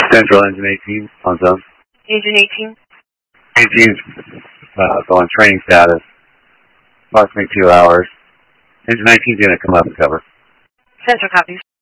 Central Engine 18 on zone. Engine 18. 18's on training status, approximately 2 hours. Engine 19's going to come up and cover. Central copies.